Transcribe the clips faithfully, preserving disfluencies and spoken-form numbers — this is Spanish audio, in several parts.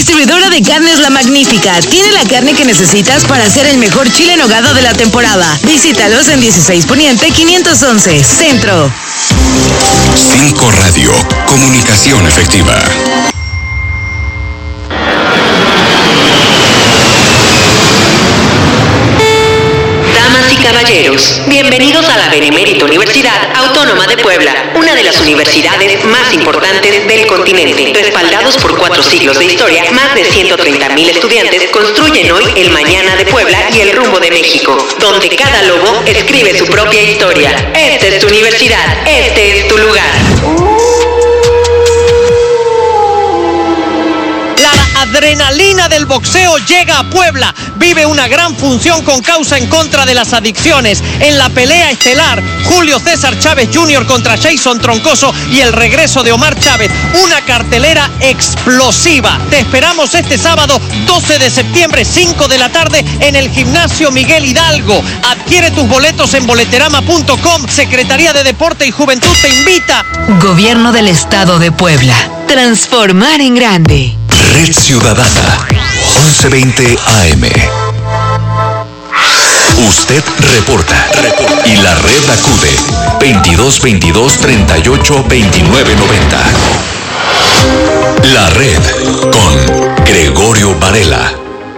Distribuidora de carnes La Magnífica. Tiene la carne que necesitas para hacer el mejor chile en nogada de la temporada. Visítalos en dieciséis Poniente quinientos once, Centro. cinco Radio. Comunicación efectiva. Damas y caballeros, bienvenidos a la Benemérita Universidad Autónoma de Puebla, una de las universidades más importantes del continente. Respaldados por cuatro siglos de historia, más de ciento treinta mil estudiantes construyen hoy el mañana de Puebla y el rumbo de México, donde cada lobo escribe su propia historia. Esta es tu universidad, este es tu lugar. Adrenalina del boxeo llega a Puebla. Vive una gran función con causa en contra de las adicciones. En la pelea estelar, Julio César Chávez junior contra Jason Troncoso y el regreso de Omar Chávez. Una cartelera explosiva. Te esperamos este sábado doce de septiembre, cinco de la tarde, en el Gimnasio Miguel Hidalgo. Adquiere tus boletos en boleterama punto com. Secretaría de Deporte y Juventud te invita. Gobierno del Estado de Puebla. Transformar en grande. Red Ciudadana, once veinte A M. Usted reporta, reporta y la red acude veintidós veintidós treinta y ocho veintinueve noventa. La red con Gregorio Varela.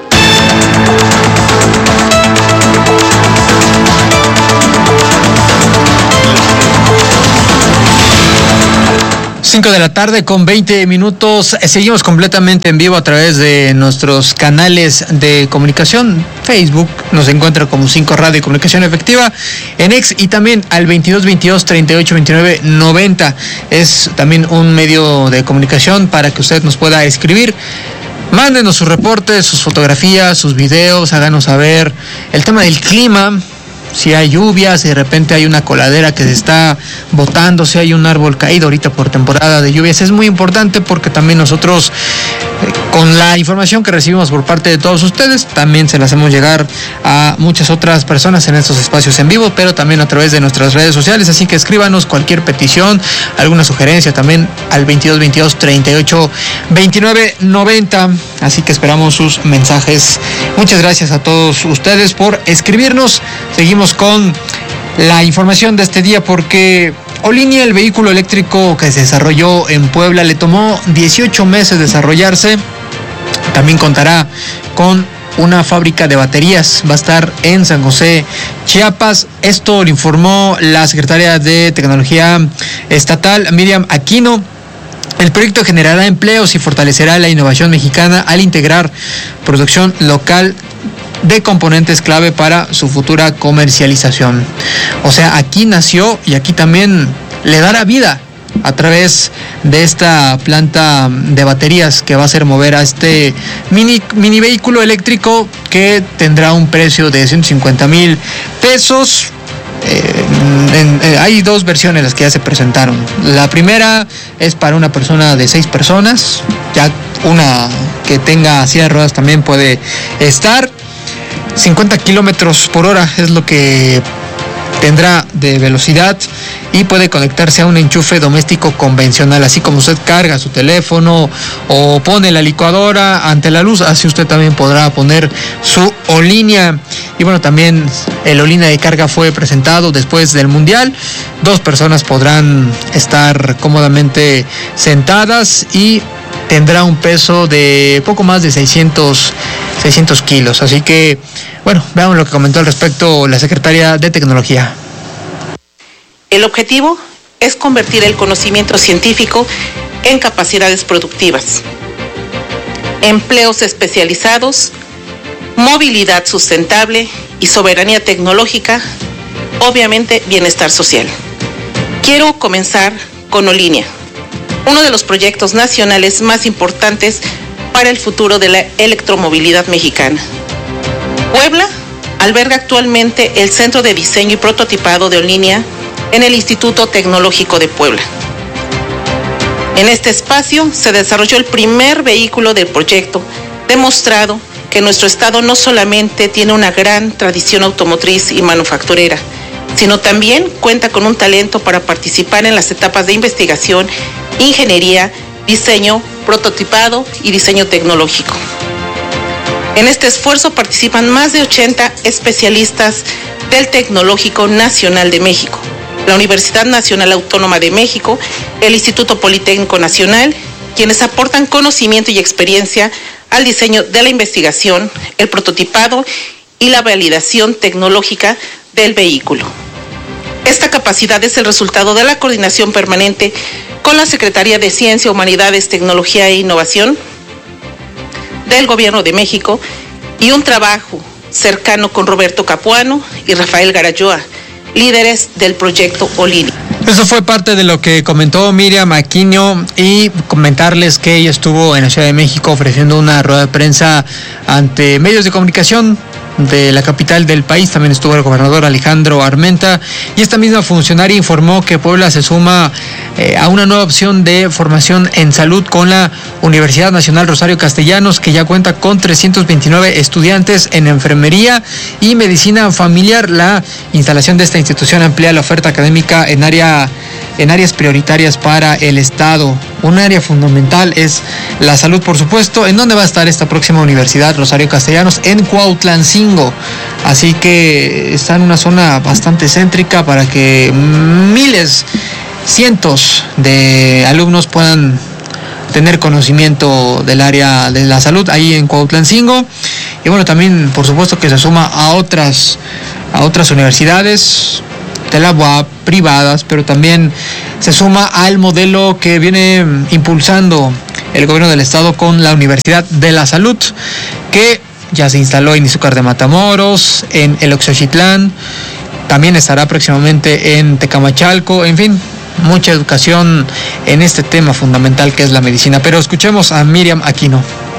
cinco de la tarde con veinte minutos. Seguimos completamente en vivo a través de nuestros canales de comunicación. Facebook nos encuentra como cinco Radio y Comunicación Efectiva, en X, y también al veintidós veintidós treinta y ocho veintinueve noventa. Es también un medio de comunicación para que usted nos pueda escribir. Mándenos sus reportes, sus fotografías, sus videos, háganos saber el tema del clima. Si hay lluvias, si de repente hay una coladera que se está botando, si hay un árbol caído ahorita por temporada de lluvias, es muy importante porque también nosotros, eh, con la información que recibimos por parte de todos ustedes, también se la hacemos llegar a muchas otras personas en estos espacios en vivo, pero también a través de nuestras redes sociales. Así que escríbanos cualquier petición, alguna sugerencia también al veintidós veintidós treinta y ocho veintinueve noventa. Así que esperamos sus mensajes. Muchas gracias a todos ustedes por escribirnos. Seguimos con la información de este día porque Olinia, el vehículo eléctrico que se desarrolló en Puebla, le tomó dieciocho meses desarrollarse. También contará con una fábrica de baterías. Va a estar en San José, Chiapas. Esto lo informó la secretaria de Tecnología Estatal, Miriam Aquino. El proyecto generará empleos y fortalecerá la innovación mexicana al integrar producción local de componentes clave para su futura comercialización. O sea, aquí nació y aquí también le dará vida a través de esta planta de baterías que va a hacer mover a este mini, mini vehículo eléctrico que tendrá un precio de ciento cincuenta mil pesos. Eh, en, eh, hay dos versiones las que ya se presentaron. La primera es para una persona de seis personas, ya una que tenga silla de ruedas también puede estar. cincuenta kilómetros por hora es lo que tendrá de velocidad y puede conectarse a un enchufe doméstico convencional. Así como usted carga su teléfono o pone la licuadora ante la luz, así usted también podrá poner su Olinia. Y bueno, también el Olinia de carga fue presentado después del Mundial. Dos personas podrán estar cómodamente sentadas y tendrá un peso de poco más de seiscientos kilos. Así que, bueno, veamos lo que comentó al respecto la secretaria de Tecnología. El objetivo es convertir el conocimiento científico en capacidades productivas, empleos especializados, movilidad sustentable y soberanía tecnológica, obviamente bienestar social. Quiero comenzar con Olinia, uno de los proyectos nacionales más importantes para el futuro de la electromovilidad mexicana. Puebla alberga actualmente el Centro de Diseño y Prototipado de Olinia en el Instituto Tecnológico de Puebla. En este espacio se desarrolló el primer vehículo del proyecto, demostrado que nuestro estado no solamente tiene una gran tradición automotriz y manufacturera, sino también cuenta con un talento para participar en las etapas de investigación, ingeniería, diseño, prototipado y diseño tecnológico. En este esfuerzo participan más de ochenta especialistas del Tecnológico Nacional de México, la Universidad Nacional Autónoma de México, el Instituto Politécnico Nacional, quienes aportan conocimiento y experiencia al diseño de la investigación, el prototipado y la validación tecnológica del vehículo. Esta capacidad es el resultado de la coordinación permanente con la Secretaría de Ciencia, Humanidades, Tecnología e Innovación del Gobierno de México y un trabajo cercano con Roberto Capuano y Rafael Garayoa, líderes del proyecto Olini. Eso fue parte de lo que comentó Miriam Aquino, y comentarles que ella estuvo en la Ciudad de México ofreciendo una rueda de prensa ante medios de comunicación de la capital del país. También estuvo el gobernador Alejandro Armenta, y esta misma funcionaria informó que Puebla se suma eh, a una nueva opción de formación en salud con la Universidad Nacional Rosario Castellanos, que ya cuenta con trescientos veintinueve estudiantes en enfermería y medicina familiar. La instalación de esta institución amplía la oferta académica en área en áreas prioritarias para el Estado. Un área fundamental es la salud, por supuesto. ¿En dónde va a estar esta próxima universidad Rosario Castellanos? En Cuautlancingo. Así que está en una zona bastante céntrica para que miles, cientos de alumnos puedan tener conocimiento del área de la salud ahí en Cuautlancingo. Y bueno, también por supuesto que se suma a otras, a otras universidades de la U A P, privadas, pero también se suma al modelo que viene impulsando el gobierno del estado con la Universidad de la Salud, que ya se instaló en Izúcar de Matamoros, en el Oxochitlán, también estará próximamente en Tecamachalco. En fin, mucha educación en este tema fundamental que es la medicina. Pero escuchemos a Miriam Aquino.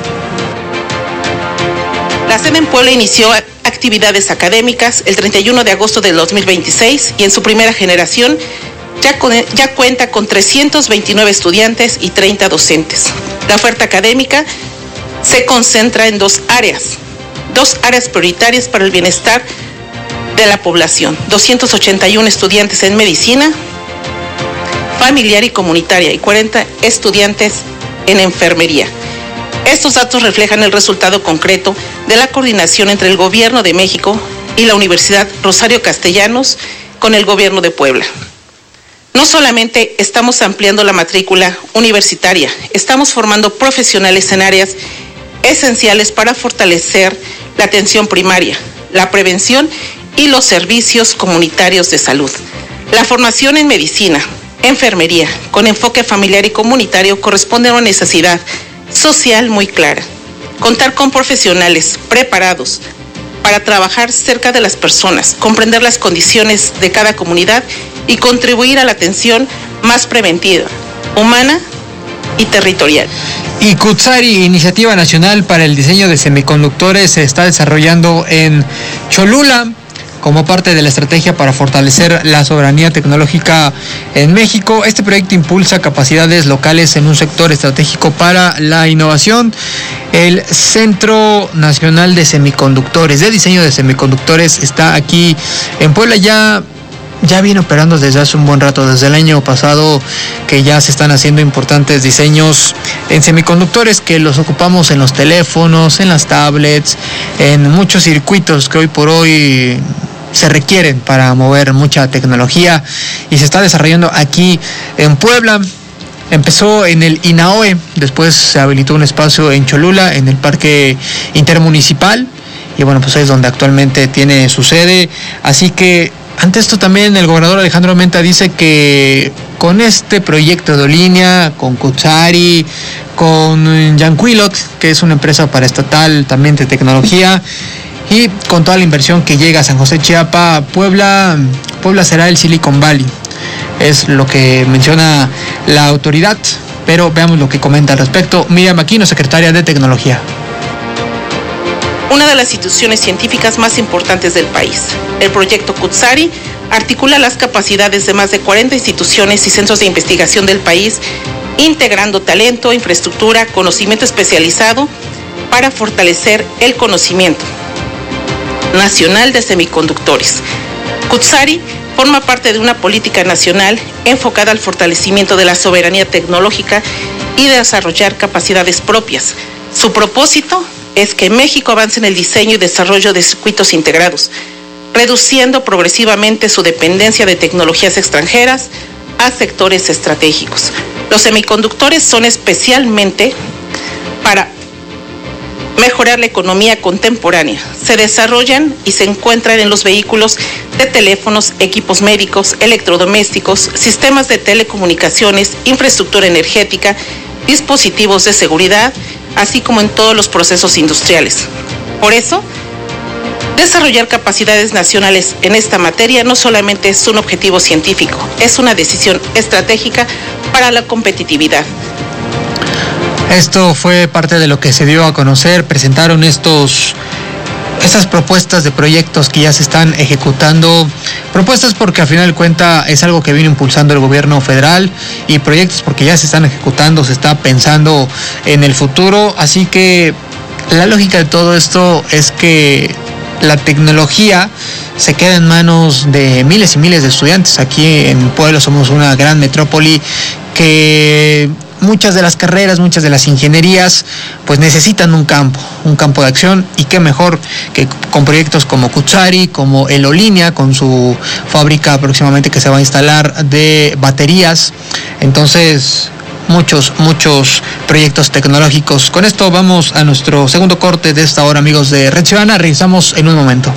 La sede en Puebla inició actividades académicas el treinta y uno de agosto del dos mil veintiséis y en su primera generación ya, con, ya cuenta con trescientos veintinueve estudiantes y treinta docentes. La oferta académica se concentra en dos áreas, dos áreas prioritarias para el bienestar de la población: doscientos ochenta y uno estudiantes en medicina familiar y comunitaria y cuarenta estudiantes en enfermería. Estos datos reflejan el resultado concreto de la coordinación entre el Gobierno de México y la Universidad Rosario Castellanos con el Gobierno de Puebla. No solamente estamos ampliando la matrícula universitaria, estamos formando profesionales en áreas esenciales para fortalecer la atención primaria, la prevención y los servicios comunitarios de salud. La formación en medicina, enfermería, con enfoque familiar y comunitario corresponde a una necesidad social muy clara. Contar con profesionales preparados para trabajar cerca de las personas, comprender las condiciones de cada comunidad y contribuir a la atención más preventiva, humana y territorial. Y Cutzari, Iniciativa Nacional para el Diseño de Semiconductores, se está desarrollando en Cholula como parte de la estrategia para fortalecer la soberanía tecnológica en México. Este proyecto impulsa capacidades locales en un sector estratégico para la innovación. El Centro Nacional de Semiconductores, de Diseño de Semiconductores, está aquí en Puebla. Ya ya viene operando desde hace un buen rato, desde el año pasado, que ya se están haciendo importantes diseños en semiconductores que los ocupamos en los teléfonos, en las tablets, en muchos circuitos que hoy por hoy se requieren para mover mucha tecnología, y se está desarrollando aquí en Puebla. Empezó en el INAOE, después se habilitó un espacio en Cholula, en el Parque Intermunicipal, y bueno, pues es donde actualmente tiene su sede. Así que ante esto también el gobernador Alejandro Armenta dice que con este proyecto de Olinia, con Cutzari, con Yanquilot, que es una empresa paraestatal también de tecnología, y con toda la inversión que llega a San José Chiapa, Puebla, Puebla será el Silicon Valley. Es lo que menciona la autoridad, pero veamos lo que comenta al respecto Miriam Aquino, secretaria de Tecnología. Una de las instituciones científicas más importantes del país. El proyecto Cutzari articula las capacidades de más de cuarenta instituciones y centros de investigación del país, integrando talento, infraestructura, conocimiento especializado para fortalecer el conocimiento nacional de semiconductores. Cutzari forma parte de una política nacional enfocada al fortalecimiento de la soberanía tecnológica y de desarrollar capacidades propias. Su propósito es que México avance en el diseño y desarrollo de circuitos integrados, reduciendo progresivamente su dependencia de tecnologías extranjeras a sectores estratégicos. Los semiconductores son especialmente para mejorar la economía contemporánea. Se desarrollan y se encuentran en los vehículos de teléfonos, equipos médicos, electrodomésticos, sistemas de telecomunicaciones, infraestructura energética, dispositivos de seguridad, así como en todos los procesos industriales. Por eso, desarrollar capacidades nacionales en esta materia no solamente es un objetivo científico, es una decisión estratégica para la competitividad. Esto fue parte de lo que se dio a conocer. Presentaron estos, estas propuestas de proyectos que ya se están ejecutando. Propuestas porque al final de cuentas es algo que viene impulsando el gobierno federal, y proyectos porque ya se están ejecutando, se está pensando en el futuro. Así que la lógica de todo esto es que la tecnología se queda en manos de miles y miles de estudiantes. Aquí en Puebla somos una gran metrópoli que muchas de las carreras, muchas de las ingenierías, pues necesitan un campo, un campo de acción, y qué mejor que con proyectos como Cutsari, como Elolínea, con su fábrica próximamente que se va a instalar de baterías. Entonces, muchos, muchos proyectos tecnológicos. Con esto vamos a nuestro segundo corte de esta hora, amigos de Red Ciudadana. Regresamos en un momento.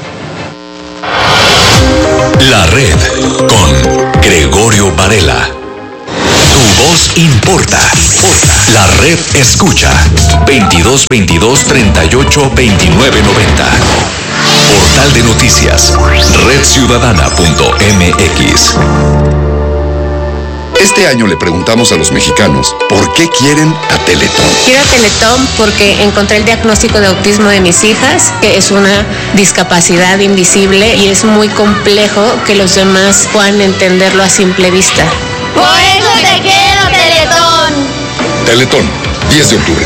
La Red con Gregorio Varela. Tu voz importa. La Red escucha. veintidós veintidós treinta y ocho veintinueve noventa. Portal de noticias. red ciudadana punto m x. Este año le preguntamos a los mexicanos por qué quieren a Teletón. Quiero a Teletón porque encontré el diagnóstico de autismo de mis hijas, que es una discapacidad invisible y es muy complejo que los demás puedan entenderlo a simple vista. Por eso te quiero, Teletón. Teletón, diez de octubre.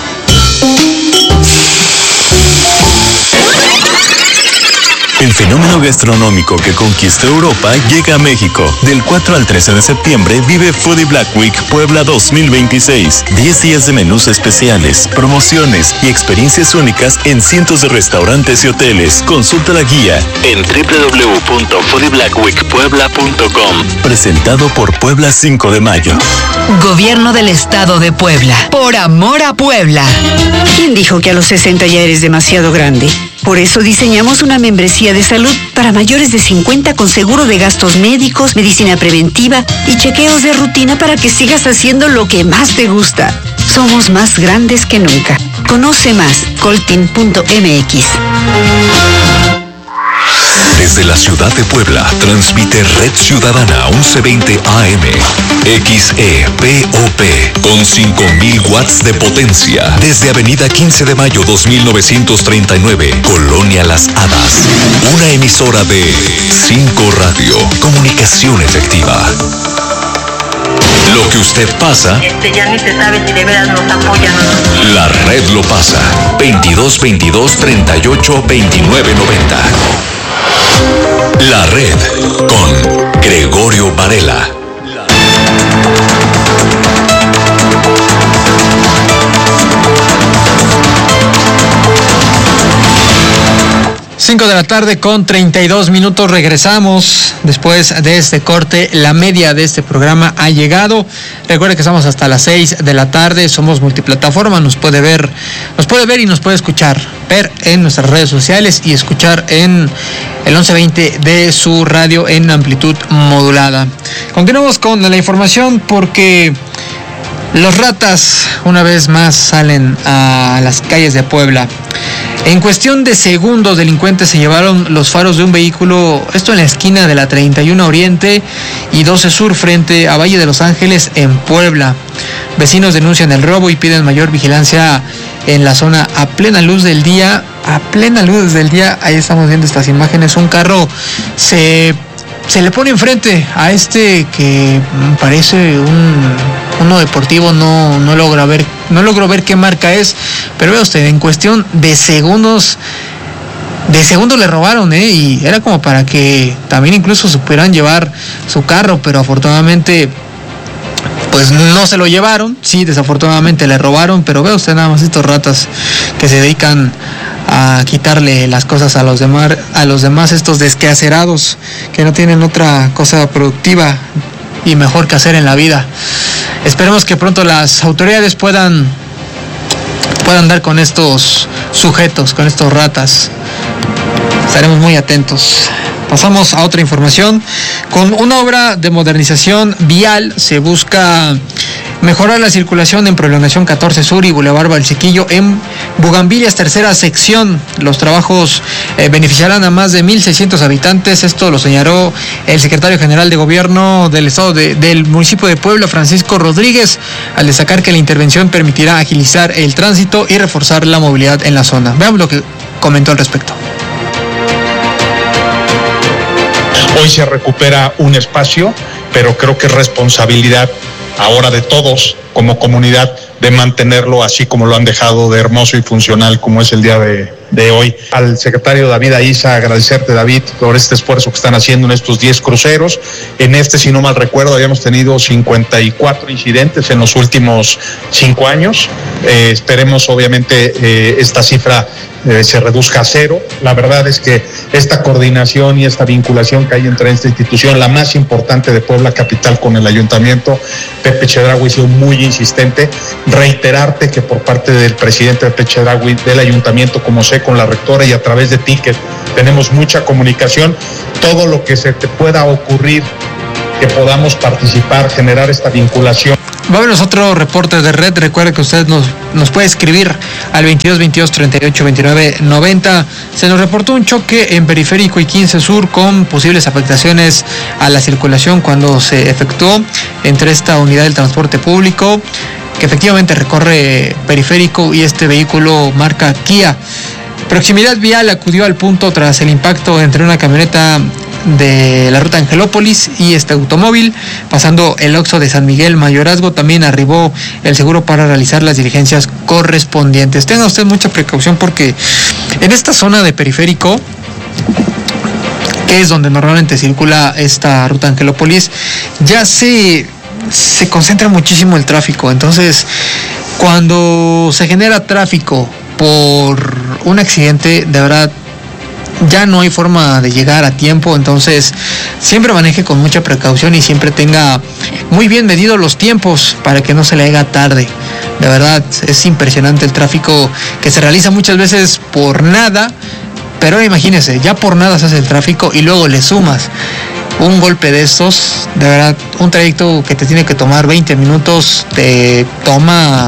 El fenómeno gastronómico que conquistó Europa llega a México. Del cuatro al trece de septiembre vive Foodie Black Week Puebla dos mil veintiséis. diez días de menús especiales, promociones y experiencias únicas en cientos de restaurantes y hoteles. Consulta la guía en doble u doble u doble u punto foodie black week puebla punto com. Presentado por Puebla cinco de mayo. Gobierno del Estado de Puebla. Por amor a Puebla. ¿Quién dijo que a los sesenta ya eres demasiado grande? Por eso diseñamos una membresía de salud para mayores de cincuenta con seguro de gastos médicos, medicina preventiva y chequeos de rutina para que sigas haciendo lo que más te gusta. Somos más grandes que nunca. Conoce más, coltin punto m x. Desde la ciudad de Puebla, transmite Red Ciudadana once veinte A M, X E P O P, con cinco mil watts de potencia, desde Avenida quince de mayo dos mil novecientos treinta y nueve, Colonia Las Hadas. Una emisora de cinco Radio, comunicación efectiva. Lo que usted pasa, este ya ni se sabe si de veras nos apoyan o no. La Red lo pasa. veintidós veintidós treinta y ocho veintinueve noventa. La Red con Gregorio Varela. cinco de la tarde con treinta y dos minutos. Regresamos después de este corte. La media de este programa ha llegado. Recuerde que estamos hasta las seis de la tarde. Somos multiplataforma. Nos puede ver, nos puede ver y nos puede escuchar. Ver en nuestras redes sociales y escuchar en el once veinte de su radio en amplitud modulada. Continuamos con la información porque los ratas una vez más salen a las calles de Puebla. En cuestión de segundos, delincuentes se llevaron los faros de un vehículo, esto en la esquina de la treinta y uno Oriente y doce Sur frente a Valle de Los Ángeles en Puebla. Vecinos denuncian el robo y piden mayor vigilancia en la zona a plena luz del día. A plena luz del día, ahí estamos viendo estas imágenes, un carro se... se le pone enfrente a este que parece un uno deportivo, no, no logra ver, no logro ver qué marca es, pero vea usted, en cuestión de segundos de segundo le robaron, ¿eh? Y era como para que también incluso supieran llevar su carro, pero afortunadamente pues no se lo llevaron. Sí, desafortunadamente le robaron, pero ve usted nada más estos ratas que se dedican a quitarle las cosas a los demás, a los demás estos desquacerados que no tienen otra cosa productiva y mejor que hacer en la vida. Esperemos que pronto las autoridades puedan puedan dar con estos sujetos, con estos ratas. Estaremos muy atentos. Pasamos a otra información. Con una obra de modernización vial se busca mejorar la circulación en Prolongación catorce Sur y Boulevard Valsequillo en Bugambilias, tercera sección. Los trabajos eh, beneficiarán a más de mil seiscientos habitantes. Esto lo señaló el secretario general de Gobierno del Estado de, del municipio de Puebla, Francisco Rodríguez, al destacar que la intervención permitirá agilizar el tránsito y reforzar la movilidad en la zona. Veamos lo que comentó al respecto. Hoy se recupera un espacio, pero creo que es responsabilidad ahora de todos como comunidad de mantenerlo así como lo han dejado de hermoso y funcional como es el día de, de hoy. Al secretario David Aiza, agradecerte, David, por este esfuerzo que están haciendo en estos diez cruceros. En este, si no mal recuerdo, habíamos tenido cincuenta y cuatro incidentes en los últimos cinco años. Eh, esperemos, obviamente, eh, esta cifra eh, se reduzca a cero. La verdad es que esta coordinación y esta vinculación que hay entre esta institución, la más importante de Puebla Capital, con el ayuntamiento, Pepe Chedraui, ha sido muy insistente. Reiterarte que por parte del presidente Pepe Chedraui, del ayuntamiento, como sé, con la rectora y a través de ti, que tenemos mucha comunicación, todo lo que se te pueda ocurrir, que podamos participar, generar esta vinculación. Vámonos a otro reporte de red. Recuerde que usted nos, nos puede escribir al veintidós veintidós treinta y ocho veintinueve noventa. Se nos reportó un choque en Periférico y quince Sur con posibles afectaciones a la circulación cuando se efectuó entre esta unidad del transporte público, que efectivamente recorre Periférico, y este vehículo marca Kia. Proximidad Vial acudió al punto tras el impacto entre una camioneta de la ruta Angelópolis y este automóvil. Pasando el Oxxo de San Miguel Mayorazgo, también arribó el seguro para realizar las diligencias correspondientes. Tenga usted mucha precaución porque en esta zona de Periférico, que es donde normalmente circula esta ruta Angelópolis, ya se, se concentra muchísimo el tráfico. Entonces, cuando se genera tráfico por un accidente, de verdad ya no hay forma de llegar a tiempo. Entonces siempre maneje con mucha precaución y siempre tenga muy bien medidos los tiempos para que no se le haga tarde. De verdad es impresionante el tráfico que se realiza muchas veces por nada, pero imagínese, ya por nada se hace el tráfico y luego le sumas un golpe de estos. De verdad, un trayecto que te tiene que tomar veinte minutos te toma,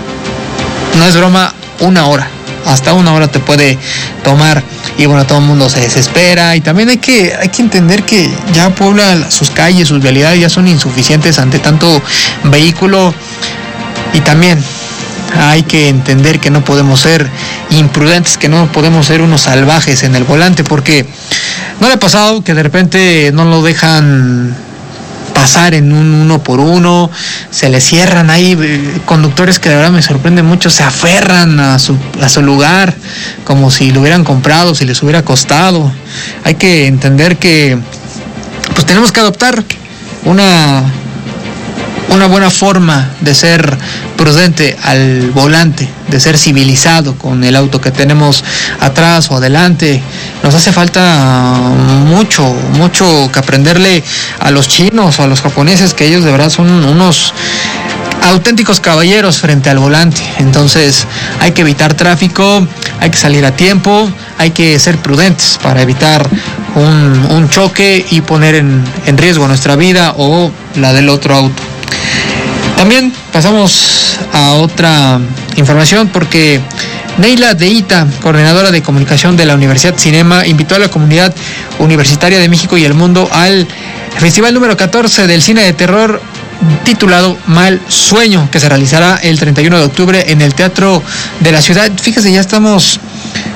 no es broma, una hora. Hasta una hora te puede tomar. Y bueno, todo el mundo se desespera. Y también hay que, hay que entender que ya Puebla, sus calles, sus vialidades ya son insuficientes ante tanto vehículo. Y también hay que entender que no podemos ser imprudentes, que no podemos ser unos salvajes en el volante, porque ¿no le ha pasado que de repente no lo dejan pasar en un uno por uno? Se le cierran ahí, eh, conductores que de verdad me sorprenden mucho, se aferran a su, a su lugar como si lo hubieran comprado, si les hubiera costado. Hay que entender que pues tenemos que adoptar una una buena forma de ser prudente al volante, de ser civilizado con el auto que tenemos atrás o adelante. Nos hace falta mucho, mucho que aprenderle a los chinos o a los japoneses, que ellos de verdad son unos auténticos caballeros frente al volante. Entonces hay que evitar tráfico, hay que salir a tiempo, hay que ser prudentes para evitar un, un choque y poner en, en riesgo nuestra vida o la del otro auto. También pasamos a otra información porque Neila Deita, coordinadora de comunicación de la Universidad Cinema, invitó a la comunidad universitaria de México y el mundo al festival número catorce del cine de terror titulado Mal Sueño, que se realizará el treinta y uno de octubre en el Teatro de la Ciudad. Fíjese, ya estamos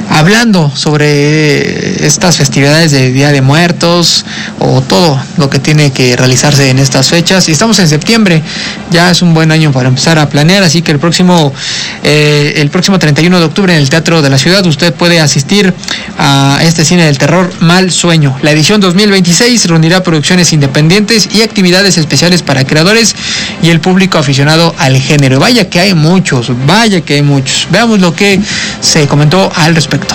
hablando sobre estas festividades de Día de Muertos o todo lo que tiene que realizarse en estas fechas. Y estamos en septiembre, ya es un buen año para empezar a planear, así que el próximo eh, el próximo treinta y uno de octubre en el Teatro de la Ciudad usted puede asistir a este cine del terror Mal Sueño. La edición dos mil veintiséis reunirá producciones independientes y actividades especiales para creadores y el público aficionado al género. Vaya que hay muchos, vaya que hay muchos. Veamos lo que se comentó al respecto.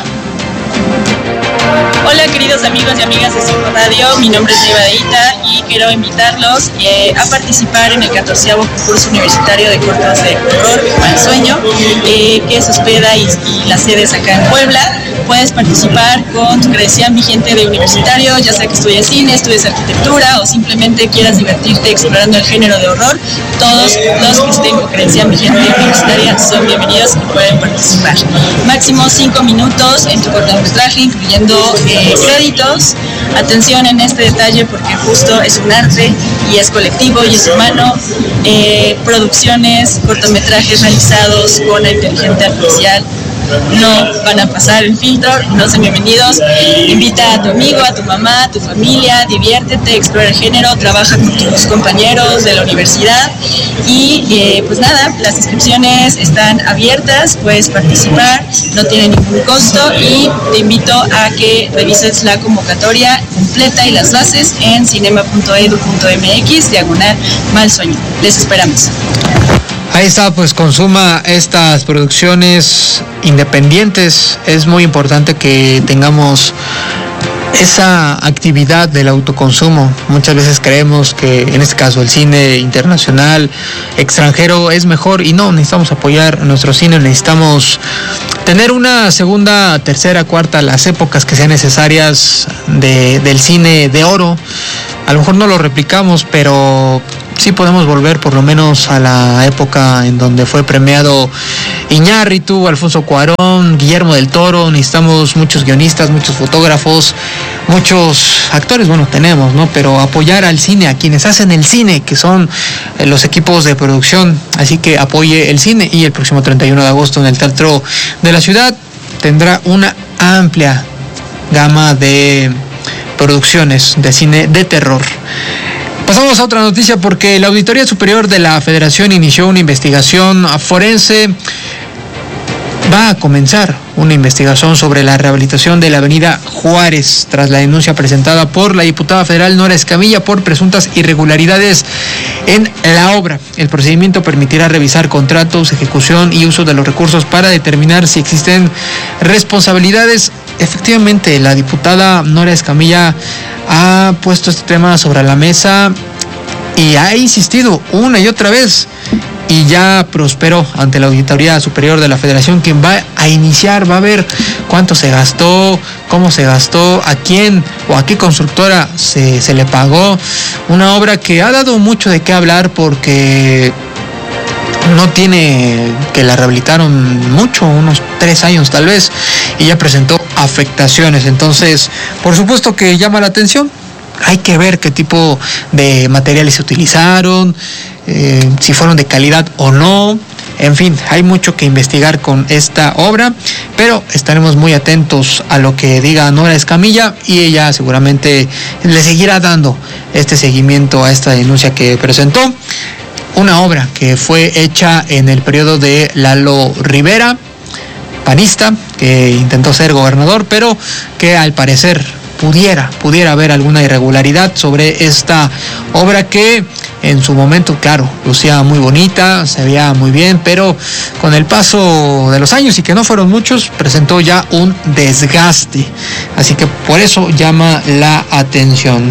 Hola queridos amigos y amigas de Cinco Radio, mi nombre es Eva Deita y quiero invitarlos eh, a participar en el catorceavo concurso universitario de cortos de horror Mal Sueño, eh, que se hospeda y, y la sede es acá en Puebla. Puedes participar con tu credencial vigente de universitario, ya sea que estudies cine, estudies arquitectura o simplemente quieras divertirte explorando el género de horror. Todos los que estén con credencial vigente universitaria son bienvenidos y pueden participar. Máximo cinco minutos en tu cortometraje, incluyendo eh, créditos. Atención en este detalle porque justo es un arte y es colectivo y es humano. Eh, producciones, cortometrajes realizados con la inteligencia artificial no van a pasar el filtro, no son bienvenidos. Invita a tu amigo, a tu mamá, a tu familia, diviértete, explora el género, trabaja con tus compañeros de la universidad y eh, pues nada, las inscripciones están abiertas, puedes participar, no tiene ningún costo y te invito a que revises la convocatoria completa y las bases en cinema punto edu punto mx diagonal Mal Sueño. Les esperamos. Ahí está, pues consuma estas producciones independientes. Es muy importante que tengamos esa actividad del autoconsumo. Muchas veces creemos que en este caso el cine internacional, extranjero es mejor y no, necesitamos apoyar nuestro cine, necesitamos tener una segunda, tercera, cuarta, las épocas que sean necesarias de, del cine de oro. A lo mejor no lo replicamos, pero sí podemos volver por lo menos a la época en donde fue premiado Iñárritu, Alfonso Cuarón, Guillermo del Toro. Necesitamos muchos guionistas, muchos fotógrafos, muchos actores, bueno, tenemos, ¿no? Pero apoyar al cine, a quienes hacen el cine, que son los equipos de producción. Así que apoye el cine y el próximo treinta y uno de agosto en el Teatro de la Ciudad tendrá una amplia gama de producciones de cine de terror. Pasamos a otra noticia porque la Auditoría Superior de la Federación inició una investigación forense. Va a comenzar una investigación sobre la rehabilitación de la avenida Juárez tras la denuncia presentada por la diputada federal Nora Escamilla por presuntas irregularidades en la obra. El procedimiento permitirá revisar contratos, ejecución y uso de los recursos para determinar si existen responsabilidades. Efectivamente, la diputada Nora Escamilla ha puesto este tema sobre la mesa y ha insistido una y otra vez y ya prosperó ante la Auditoría Superior de la Federación, quien va a iniciar, va a ver cuánto se gastó, cómo se gastó, a quién o a qué constructora se, se le pagó. Una obra que ha dado mucho de qué hablar porque no tiene, que la rehabilitaron mucho, unos tres años tal vez, y ya presentó afectaciones. Entonces, por supuesto que llama la atención. Hay que ver qué tipo de materiales se utilizaron, eh, si fueron de calidad o no. En fin, hay mucho que investigar con esta obra, pero estaremos muy atentos a lo que diga Nora Escamilla y ella seguramente le seguirá dando este seguimiento a esta denuncia que presentó. Una obra que fue hecha en el periodo de Lalo Rivera, panista, que intentó ser gobernador, pero que al parecer pudiera, pudiera haber alguna irregularidad sobre esta obra que en su momento, claro, lucía muy bonita, se veía muy bien, pero con el paso de los años, y que no fueron muchos, presentó ya un desgaste. Así que por eso llama la atención.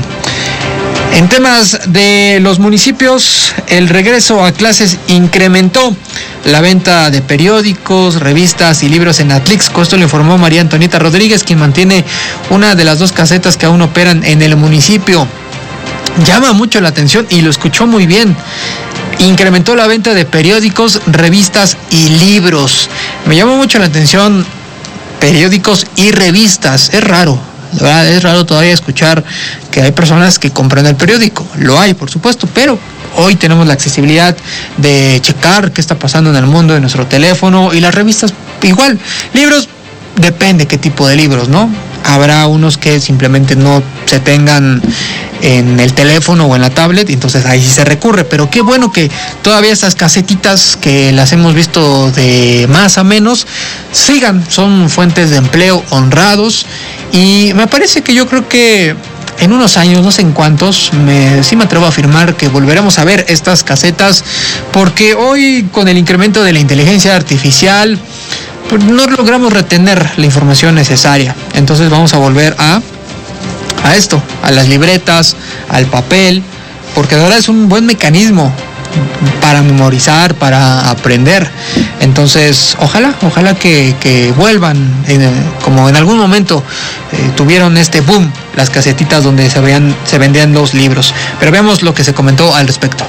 En temas de los municipios, el regreso a clases incrementó la venta de periódicos, revistas y libros en Atlixco. Esto lo informó María Antonieta Rodríguez, quien mantiene una de las dos casetas que aún operan en el municipio. Llama mucho la atención y lo escuchó muy bien. Incrementó la venta de periódicos, revistas y libros. Me llamó mucho la atención periódicos y revistas. Es raro. La verdad es raro todavía escuchar que hay personas que compran el periódico. Lo hay, por supuesto, pero hoy tenemos la accesibilidad de checar qué está pasando en el mundo en nuestro teléfono, y las revistas igual. Libros, depende qué tipo de libros, ¿no? Habrá unos que simplemente no se tengan en el teléfono o en la tablet, entonces ahí sí se recurre, pero qué bueno que todavía estas casetitas que las hemos visto de más a menos sigan, son fuentes de empleo honrados, y me parece que yo creo que en unos años, no sé en cuántos, me, sí me atrevo a afirmar que volveremos a ver estas casetas, porque hoy con el incremento de la inteligencia artificial pues no logramos retener la información necesaria, entonces vamos a volver a a esto, a las libretas, al papel, porque de verdad es un buen mecanismo para memorizar, para aprender. Entonces, ojalá, ojalá que, que vuelvan, en, como en algún momento eh, tuvieron este boom, las casetitas donde se, veían, se vendían los libros. Pero veamos lo que se comentó al respecto.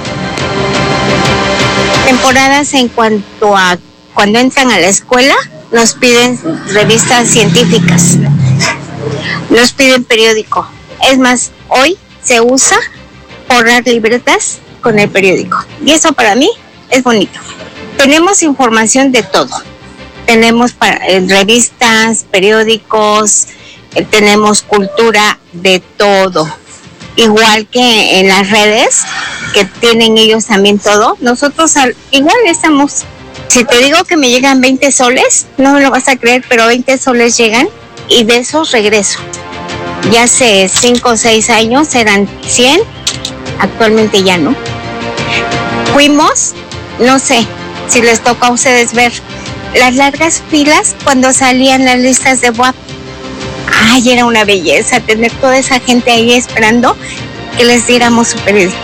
Temporadas en cuanto a cuando entran a la escuela, nos piden revistas científicas. Nos piden periódico. Es más, hoy se usa forrar libretas con el periódico. Y eso para mí es bonito. Tenemos información de todo. Tenemos para, eh, revistas, periódicos, eh, tenemos cultura de todo. Igual que en las redes, que tienen ellos también todo. Nosotros al, igual estamos. Si te digo que me llegan veinte soles, no me lo vas a creer, pero veinte soles llegan. Y de esos regreso. Ya hace cinco o seis años eran cien, actualmente ya no. Fuimos, no sé si les toca a ustedes ver las largas filas cuando salían las listas de W A P. Ay, era una belleza tener toda esa gente ahí esperando que les diéramos su periódico.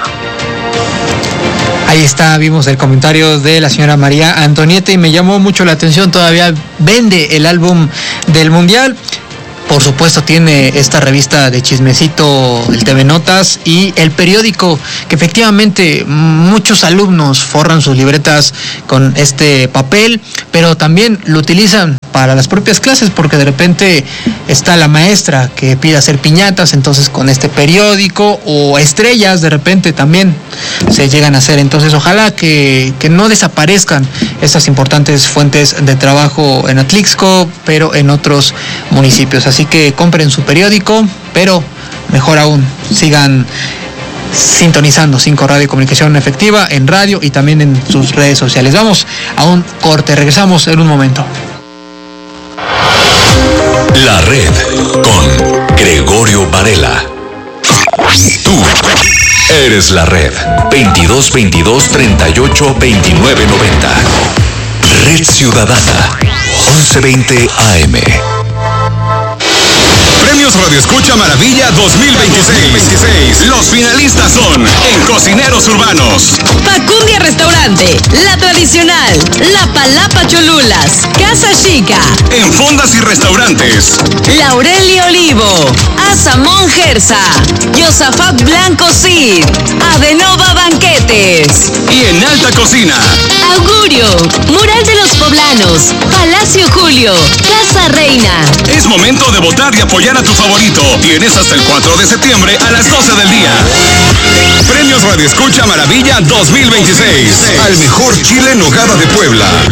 Ahí está, vimos el comentario de la señora María Antonieta y me llamó mucho la atención, todavía vende el álbum del Mundial. Por supuesto tiene esta revista de chismecito, el T V Notas, y el periódico, que efectivamente muchos alumnos forran sus libretas con este papel, pero también lo utilizan para las propias clases, porque de repente está la maestra que pide hacer piñatas, entonces con este periódico, o estrellas de repente también se llegan a hacer. Entonces ojalá que, que no desaparezcan estas importantes fuentes de trabajo en Atlixco, pero en otros municipios. Así que compren su periódico, pero mejor aún, sigan sintonizando cinco Radio y Comunicación Efectiva en radio y también en sus redes sociales. Vamos a un corte, regresamos en un momento. La Red con Gregorio Varela. Tú eres la Red. veintidós veintidós treinta y ocho veintinueve noventa. Red Ciudadana. once veinte A M. Premios Radio Escucha Maravilla dos mil veintiséis. Los finalistas son en Cocineros Urbanos: Facundia Restaurante, La Tradicional, La Palapa Cholulas, Casa Chica. En Fondas y Restaurantes: Laureli Olivo, Asamón Gersa, Yosafat Blanco Cid, Adenova Banquetes. Y en Alta Cocina: Augurio, Mural de los Poblanos, Palacio Julio, Casa Reina. Es momento de votar y apoyar a tu favorito. Tienes hasta el cuatro de septiembre a las doce del día. Premios Radio Escucha Maravilla dos mil veintiséis. Al mejor chile en nogada de Puebla.